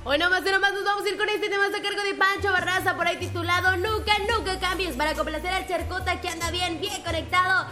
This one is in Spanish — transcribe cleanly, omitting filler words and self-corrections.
Hoy nomás nos vamos a ir con este tema a cargo de Pancho Barraza, por ahí titulado Nunca, nunca cambies, para complacer al Charcota que anda bien conectado